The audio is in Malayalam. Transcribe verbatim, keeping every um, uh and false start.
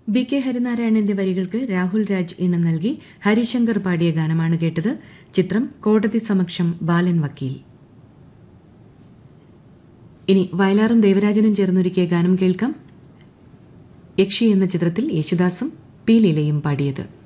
ബി കെ ഹരിനാരായണന്റെ വരികൾക്ക് രാഹുൽ രാജ് ഇണം നൽകി ഹരിശങ്കർ പാടിയ ഗാനമാണ് കേട്ടത്. ചിത്രം കോടതി സമക്ഷം ബാലൻ വക്കീൽ. ഇനി വയലാറും ദേവരാജനും ചേർന്നൊരുക്കിയ ഗാനം കേൾക്കാം. യക്ഷി എന്ന ചിത്രത്തിൽ യേശുദാസും പി ലീലയും പാടിയത്.